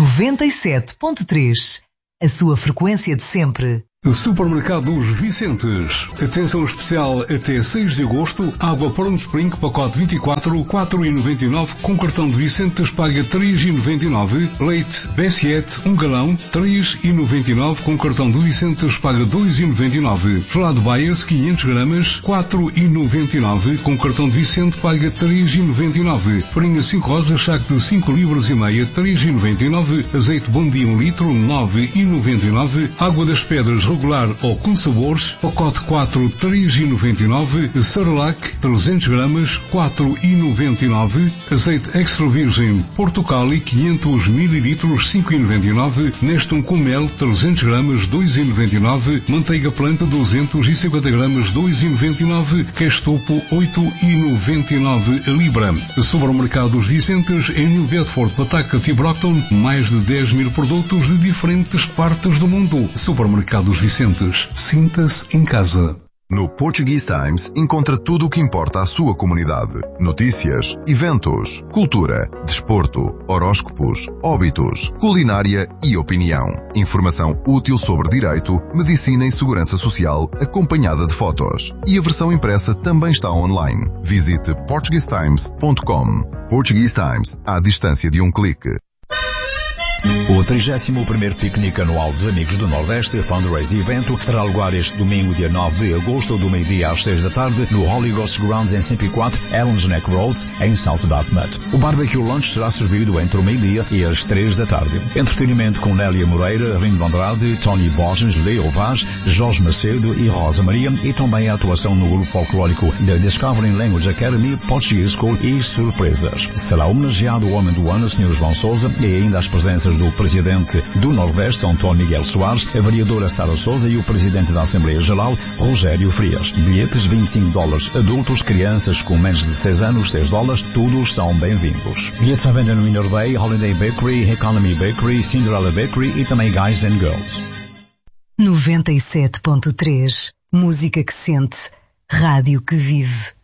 97.3, a sua frequência de sempre. Supermercados Vicentes. Atenção especial até 6 de agosto. Água Porn Spring, pacote 24, 4,99. Com cartão de Vicentes paga 3,99. Leite Bessiette, 1 galão, 3,99. Com cartão de Vicentes paga 2,99. Gelado Bayers, 500 gramas, 4,99. Com cartão de Vicente paga 3,99. Farinha 5 rosas, saco de 5 livros e meia, 3,99. Azeite Bom Dia 1 litro, 9,99. Água das Pedras regular ou com sabores, pacote 4, 3,99. Cerelac, 300 gramas, 4,99. Azeite extra virgem Portocali, 500 ml, 5,99. Nestum com mel, 300 gramas, 2,99. Manteiga planta, 250 gramas, 2,99. Queijo topo, 8,99 a libra. Supermercados Vicentes em New Bedford, Pawtucket e Brockton, mais de 10 mil produtos de diferentes partes do mundo. Supermercados Vicentes, sinta-se em casa. No Portuguese Times encontra tudo o que importa à sua comunidade. Notícias, eventos, cultura, desporto, horóscopos, óbitos, culinária e opinião. Informação útil sobre direito, medicina e segurança social, acompanhada de fotos. E a versão impressa também está online. Visite portuguesetimes.com. Portuguese Times, à distância de um clique. O 31º piquenique anual dos Amigos do Nordeste Fundraising Evento terá lugar este domingo, dia 9 de agosto, do meio-dia às 6 da tarde, no Holy Ghost Grounds em 104, Allen's Neck Road, em South Dartmouth. O barbecue lunch será servido entre o meio-dia e as 3 da tarde. Entretenimento com Nélia Moreira, Rindo Andrade, Tony Borges, Leo Vaz, Jorge Macedo e Rosa Maria, e também a atuação no grupo folclórico da Discovering Language Academy, Portuguese School e surpresas. Será homenageado o homem do ano, Sr. João Sousa, e ainda as presenças do Presidente do Nordeste, António Miguel Soares, a vereadora Sara Sousa e o Presidente da Assembleia Geral, Rogério Frias. Bilhetes $25. Adultos, crianças com menos de 6 anos, $6. Todos são bem-vindos. Bilhetes à venda no Inner Bay, Holiday Bakery, Economy Bakery, Cinderella Bakery e também Guys and Girls. 97.3, música que sente, rádio que vive.